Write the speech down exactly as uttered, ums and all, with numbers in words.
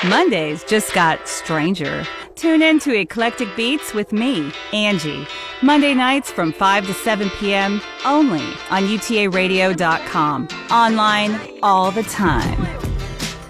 Mondays just got stranger. Tune in to Eclectic Beats with me, Angie. Monday nights from five to seven p.m. only on U T A radio dot com. Online all the time.